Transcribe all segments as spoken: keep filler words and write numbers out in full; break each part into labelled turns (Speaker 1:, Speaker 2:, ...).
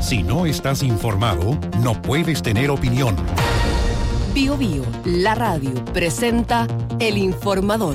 Speaker 1: Si no estás informado, no puedes tener opinión.
Speaker 2: Bio Bio, la radio, presenta El Informador.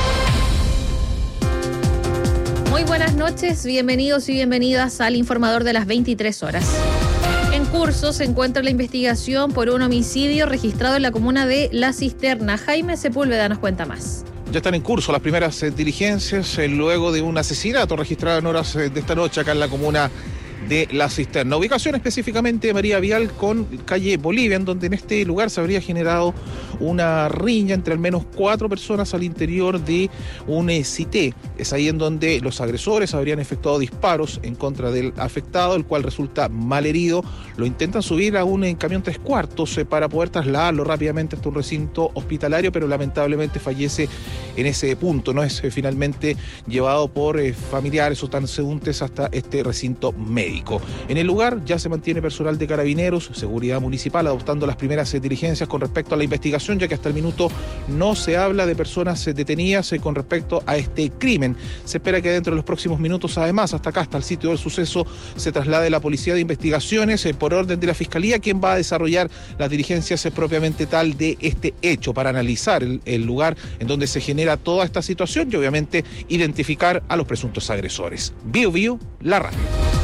Speaker 3: Muy buenas noches, bienvenidos y bienvenidas al Informador de las veintitrés horas. En curso se encuentra la investigación por un homicidio registrado en la comuna de La Cisterna. Jaime Sepúlveda nos cuenta más.
Speaker 4: Ya están en curso las primeras eh, diligencias eh, luego de un asesinato registrado en horas eh, de esta noche acá en la comuna de La Cisterna. Ubicación específicamente de María Vial con calle Bolivia, en donde en este lugar se habría generado una riña entre al menos cuatro personas al interior de un eh, cité. Es ahí en donde los agresores habrían efectuado disparos en contra del afectado, el cual resulta malherido. Lo intentan subir a un eh, camión tres cuartos eh, para poder trasladarlo rápidamente hasta un recinto hospitalario, pero lamentablemente fallece en ese punto. No es eh, finalmente llevado por eh, familiares o transeúntes hasta este recinto médico. En el lugar ya se mantiene personal de Carabineros, Seguridad Municipal, adoptando las primeras eh, diligencias con respecto a la investigación, ya que hasta el minuto no se habla de personas eh, detenidas eh, con respecto a este crimen. Se espera que dentro de los próximos minutos, además, hasta acá, hasta el sitio del suceso, se traslade la Policía de Investigaciones eh, por orden de la Fiscalía, quien va a desarrollar las diligencias eh, propiamente tal de este hecho, para analizar el, el lugar en donde se genera toda esta situación y obviamente identificar a los presuntos agresores. Bio Bio, la radio.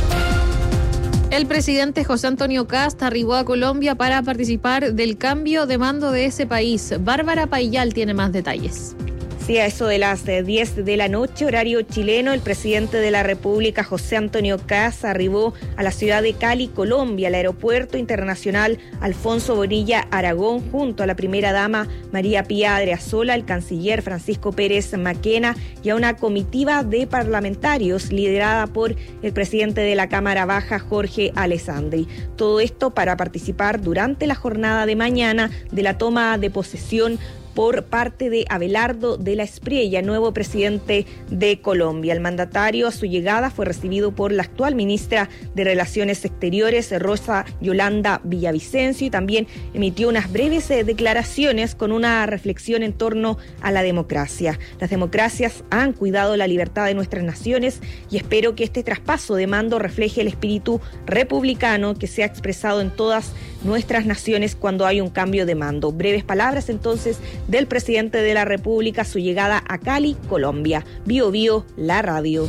Speaker 3: El presidente José Antonio Kast arribó a Colombia para participar del cambio de mando de ese país. Bárbara Payal tiene más detalles.
Speaker 5: Sí, a eso de las diez de la noche, horario chileno, el presidente de la República, José Antonio Kast, arribó a la ciudad de Cali, Colombia, al aeropuerto internacional Alfonso Bonilla Aragón, junto a la primera dama María Pía Adriasola, el canciller Francisco Pérez Maquena y a una comitiva de parlamentarios liderada por el presidente de la Cámara Baja, Jorge Alessandri. Todo esto para participar durante la jornada de mañana de la toma de posesión por parte de Abelardo de la Espriella, nuevo presidente de Colombia. El mandatario a su llegada fue recibido por la actual ministra de Relaciones Exteriores, Rosa Yolanda Villavicencio, y también emitió unas breves declaraciones con una reflexión en torno a la democracia. Las democracias han cuidado la libertad de nuestras naciones y espero que este traspaso de mando refleje el espíritu republicano que se ha expresado en todas nuestras naciones cuando hay un cambio de mando. Breves palabras entonces del presidente de la República a su llegada a Cali, Colombia. Bio Bio, la radio.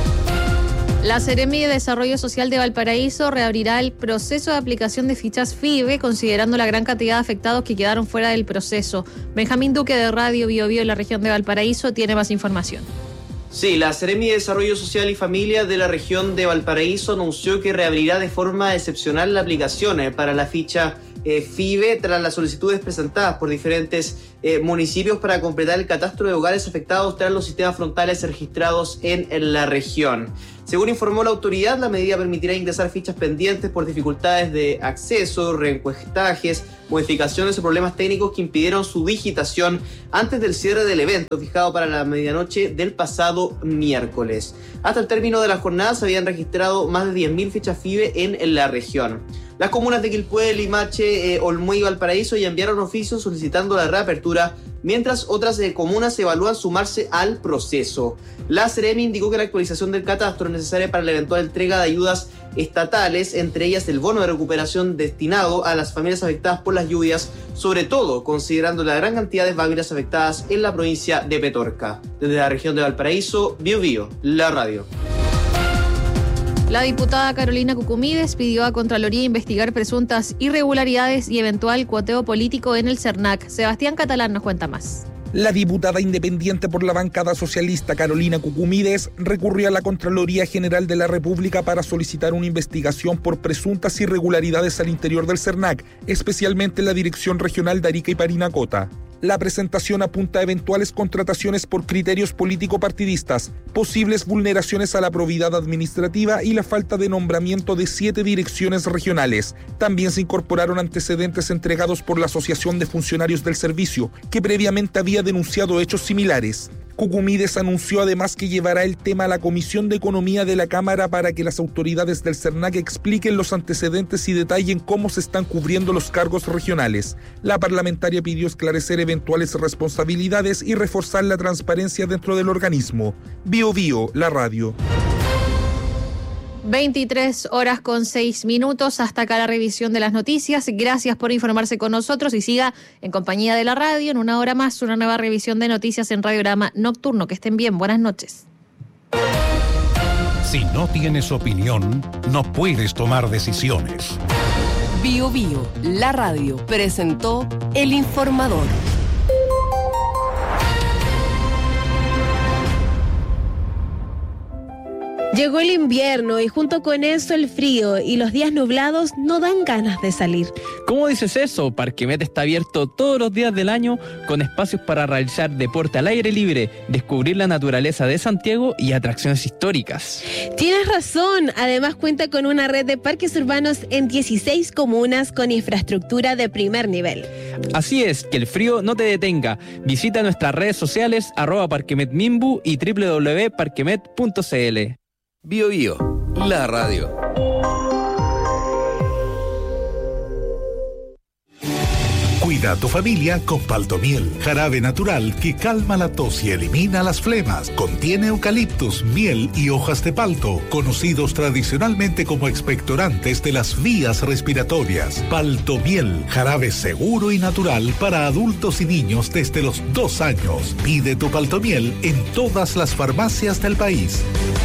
Speaker 3: La Seremi de Desarrollo Social de Valparaíso reabrirá el proceso de aplicación de fichas FIBE, considerando la gran cantidad de afectados que quedaron fuera del proceso. Benjamín Duque de Radio Bio Bio en la región de Valparaíso tiene más información.
Speaker 6: Sí, la Seremi de Desarrollo Social y Familia de la región de Valparaíso anunció que reabrirá de forma excepcional la aplicación eh, para la ficha eh, FIBE tras las solicitudes presentadas por diferentes eh, municipios para completar el catastro de hogares afectados tras los sistemas frontales registrados en, en la región. Según informó la autoridad, la medida permitirá ingresar fichas pendientes por dificultades de acceso, reencuestajes, modificaciones o problemas técnicos que impidieron su digitación antes del cierre del evento fijado para la medianoche del pasado miércoles. Hasta el término de la jornada se habían registrado más de diez mil fichas FIBE en, en la región. Las comunas de Quilpué, Limache, eh, Olmué y Valparaíso ya enviaron oficios solicitando la reapertura, mientras otras eh, comunas evalúan sumarse al proceso. La Seremi indicó que la actualización del catastro es necesaria para la eventual entrega de ayudas estatales, entre ellas el bono de recuperación destinado a las familias afectadas por las lluvias, sobre todo considerando la gran cantidad de familias afectadas en la provincia de Petorca. Desde la región de Valparaíso, Bio Bio, la radio.
Speaker 3: La diputada Carolina Cucumides pidió a Contraloría investigar presuntas irregularidades y eventual cuoteo político en el CERNAC. Sebastián Catalán nos cuenta más.
Speaker 7: La diputada independiente por la bancada socialista Carolina Cucumides recurrió a la Contraloría General de la República para solicitar una investigación por presuntas irregularidades al interior del CERNAC, especialmente en la Dirección Regional de Arica y Parinacota. La presentación apunta a eventuales contrataciones por criterios político-partidistas, posibles vulneraciones a la probidad administrativa y la falta de nombramiento de siete direcciones regionales. También se incorporaron antecedentes entregados por la Asociación de Funcionarios del Servicio, que previamente había denunciado hechos similares. Cucumides anunció además que llevará el tema a la Comisión de Economía de la Cámara para que las autoridades del CERNAC expliquen los antecedentes y detallen cómo se están cubriendo los cargos regionales. La parlamentaria pidió esclarecer eventuales responsabilidades y reforzar la transparencia dentro del organismo. Bio Bio, la radio.
Speaker 3: veintitrés horas con seis minutos. Hasta acá la revisión de las noticias. Gracias por informarse con nosotros y siga en compañía de la radio. En una hora más, una nueva revisión de noticias en Radiograma Nocturno. Que estén bien. Buenas noches.
Speaker 1: Si no tienes opinión, no puedes tomar decisiones.
Speaker 2: Bio Bio, la radio, presentó El Informador.
Speaker 8: Llegó el invierno y junto con eso el frío y los días nublados no dan ganas de salir.
Speaker 9: ¿Cómo dices eso? Parquemet está abierto todos los días del año con espacios para realizar deporte al aire libre, descubrir la naturaleza de Santiago y atracciones históricas.
Speaker 8: Tienes razón, además cuenta con una red de parques urbanos en dieciséis comunas con infraestructura de primer nivel.
Speaker 9: Así es, que el frío no te detenga. Visita nuestras redes sociales arroba parquemetmimbu y doble u doble u doble u punto parquemet punto c l.
Speaker 10: Bio Bio, la radio.
Speaker 1: Cuida a tu familia con Paltomiel, jarabe natural que calma la tos y elimina las flemas. Contiene eucaliptus, miel y hojas de palto, conocidos tradicionalmente como expectorantes de las vías respiratorias. Paltomiel, jarabe seguro y natural para adultos y niños desde los dos años. Pide tu Paltomiel en todas las farmacias del país.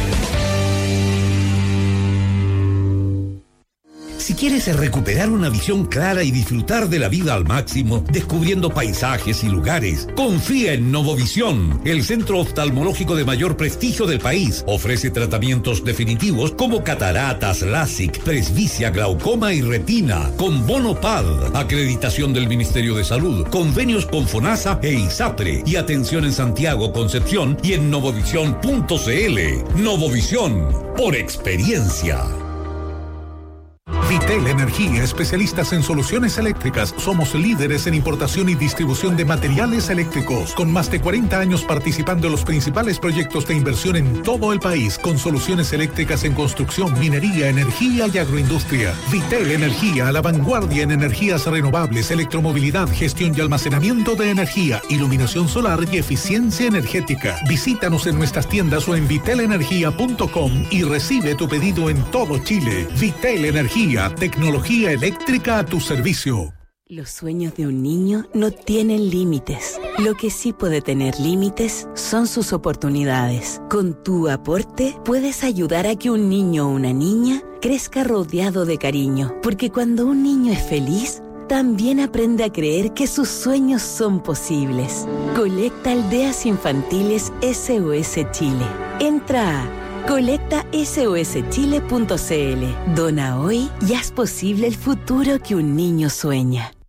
Speaker 11: Si quieres recuperar una visión clara y disfrutar de la vida al máximo, descubriendo paisajes y lugares, confía en Novovisión, el centro oftalmológico de mayor prestigio del país. Ofrece tratamientos definitivos como cataratas, LASIK, presbicia, glaucoma y retina, con bono P A D, acreditación del Ministerio de Salud, convenios con FONASA e ISAPRE, y atención en Santiago, Concepción y en novovisión punto c l. Novovisión, por experiencia.
Speaker 1: Vitel Energía, especialistas en soluciones eléctricas. Somos líderes en importación y distribución de materiales eléctricos, con más de cuarenta años participando en los principales proyectos de inversión en todo el país, con soluciones eléctricas en construcción, minería, energía y agroindustria. Vitel Energía, a la vanguardia en energías renovables, electromovilidad, gestión y almacenamiento de energía, iluminación solar y eficiencia energética. Visítanos en nuestras tiendas o en vitel energía punto com y recibe tu pedido en todo Chile. Vitel Energía, tecnología eléctrica a tu servicio.
Speaker 12: Los sueños de un niño no tienen límites. Lo que sí puede tener límites son sus oportunidades. Con tu aporte puedes ayudar a que un niño o una niña crezca rodeado de cariño. Porque cuando un niño es feliz, también aprende a creer que sus sueños son posibles. Colecta Aldeas Infantiles S O S Chile. Entra a colecta S O S chile punto c l. Dona hoy y haz posible el futuro que un niño sueña.